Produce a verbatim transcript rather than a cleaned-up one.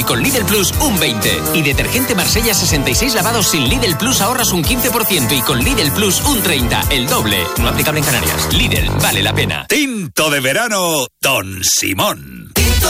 y con Lidl Plus un veinte por ciento. Y detergente Marsella sesenta y seis lavados sin Lidl Plus ahorras un quince por ciento y con Lidl Plus un treinta por ciento. El doble. No aplicable en Canarias. Lidl, vale la pena. Tinto de verano, Don Simón.